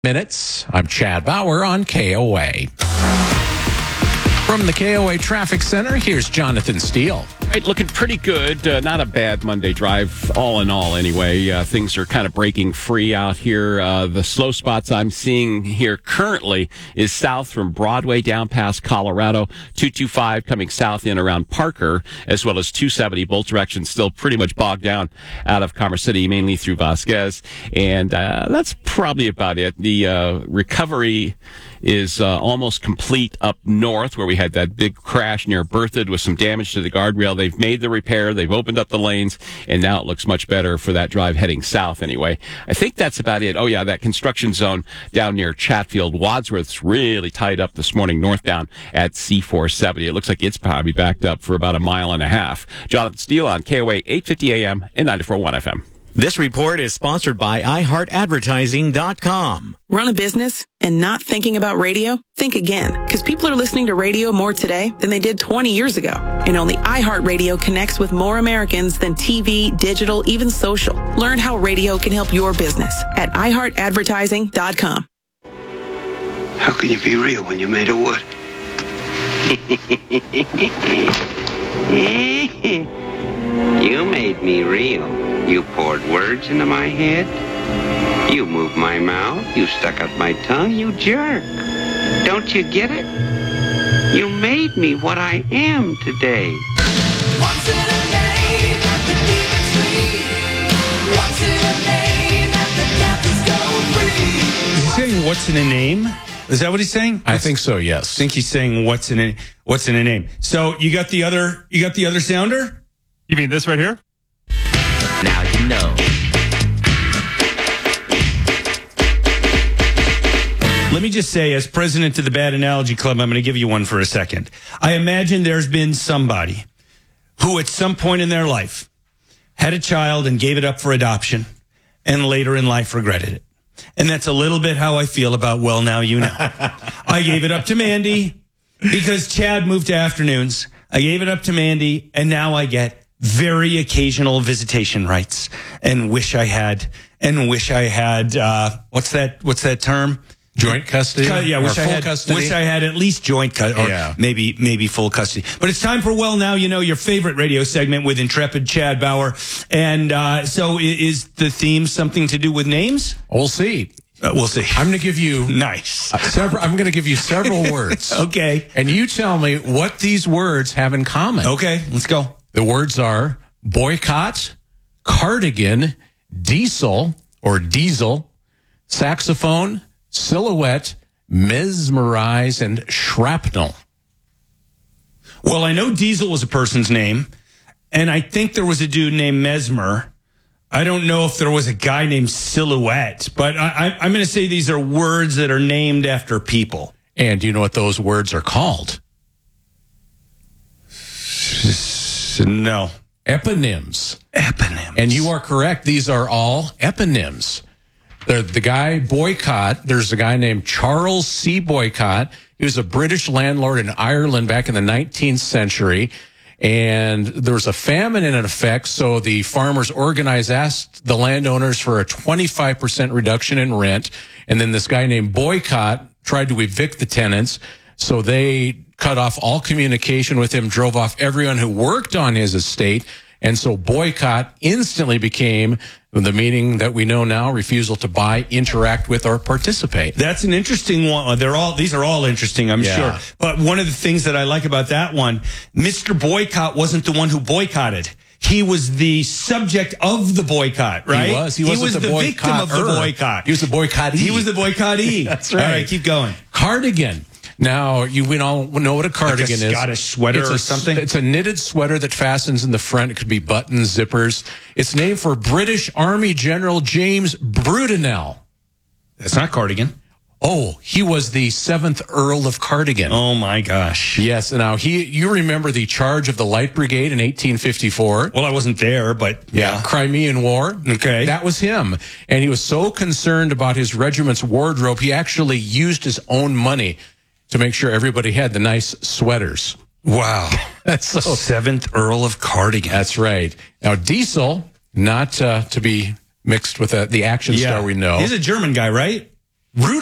Minutes. I'm Chad Bauer on KOA. From the KOA Traffic Center, here's Jonathan Steele. Right, looking pretty good. Not a bad Monday drive, all in all, anyway. Things are kind of breaking free out here. The slow spots I'm seeing here currently is south from Broadway down past Colorado, 225 coming south in around Parker, as well as 270 both directions, still pretty much bogged down out of Commerce City, mainly through Vasquez. And that's probably about it. The recovery is almost complete up north, where we had that big crash near Berthoud with some damage to the guardrail. They've made the repair. They've opened up the lanes, and now it looks much better for that drive heading south anyway. I think that's about it. Oh, yeah, that construction zone down near Chatfield, Wadsworth's really tied up this morning northbound at C470. It looks like it's probably backed up for about a mile and a half. Jonathan Steele on KOA 850 AM and 94.1 FM. This report is sponsored by iHeartAdvertising.com. Run a business and not thinking about radio? Think again, because people are listening to radio more today than they did 20 years ago. And only iHeartRadio connects with more Americans than TV, digital, even social. Learn how radio can help your business at iHeartAdvertising.com. How can you be real when you're made of wood? You made me real. You poured words into my head. You moved my mouth. You stuck out my tongue. You jerk. Don't you get it? You made me what I am today. What's in a name that the demons flee? What's in a name that the captives go free? Is he saying what's in a name? Is that what he's saying? I think so, yes. I think he's saying what's in a name. So you got the other sounder? You mean this right here? Now you know. Let me just say, as president of the Bad Analogy Club, I'm going to give you one for a second. I imagine there's been somebody who at some point in their life had a child and gave it up for adoption and later in life regretted it. And that's a little bit how I feel about Well Now You Know. I gave it up to Mandy because Chad moved to afternoons. I gave it up to Mandy, and now I get very occasional visitation rights and wish I had, what's that term? Joint custody? Yeah, wish I had at least joint custody, or maybe full custody. But it's time for Well Now You Know, your favorite radio segment with intrepid Chad Bauer. And so is the theme something to do with names? We'll see. We'll see. I'm going to give you I'm going to give you several words. Okay. And you tell me what these words have in common. Okay, let's go. The words are boycott, cardigan, diesel or diesel, saxophone, silhouette, mesmerize, and shrapnel. Well, I know Diesel was a person's name, and I think there was a dude named Mesmer. I don't know if there was a guy named Silhouette, but I'm going to say these are words that are named after people. And do you know what those words are called? No. Eponyms. Eponyms. And you are correct. These are all eponyms. The guy Boycott, there's a guy named Charles C. Boycott. He was a British landlord in Ireland back in the 19th century. And there was a famine in effect, so the farmers asked the landowners for a 25% reduction in rent. And then this guy named Boycott tried to evict the tenants, so they cut off all communication with him, drove off everyone who worked on his estate. And so boycott instantly became the meaning that we know now: refusal to buy, interact with, or participate. That's an interesting one. These are all interesting, I'm sure. But one of the things that I like about that one, Mr. Boycott wasn't the one who boycotted. He was the subject of the boycott, right? He was. He was the victim of the boycott. He was the boycottee. He was the boycottee. That's right. All right, keep going. Cardigan. Now, we all know what a cardigan is. Like a Scottish sweater or something? It's a knitted sweater that fastens in the front. It could be buttons, zippers. It's named for British Army General James Brudenell. That's not cardigan. Oh, he was the 7th Earl of Cardigan. Oh, my gosh. Yes. Now, you remember the charge of the Light Brigade in 1854? Well, I wasn't there, but yeah. Crimean War. Okay. That was him. And he was so concerned about his regiment's wardrobe, he actually used his own money to make sure everybody had the nice sweaters. Wow. That's so. 7th Earl of Cardigan. That's right. Now, Diesel, not to be mixed with the action star we know. He's a German guy, right? Rudolph